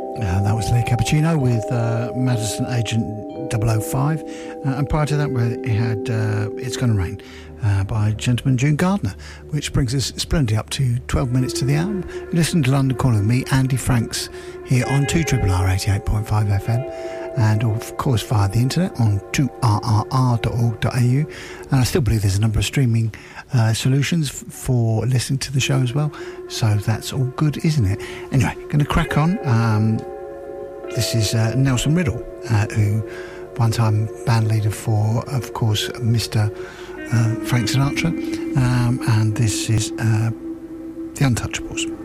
That was Lee Cappuccino with Madison Agent 005. And prior to that, we had It's Gonna Rain by Gentleman June Gardner, which brings us splendidly up to 12 minutes to the hour. Listen to London Calling with me, Andy Franks, here on 2RRR 88.5 FM. And of course via the internet on 2rrr.org.au. And I still believe there's a number of streaming solutions for listening to the show as well. So that's all good, isn't it? Anyway, going to crack on. This is Nelson Riddle, who one time band leader for, of course, Mr. Frank Sinatra. And this is The Untouchables.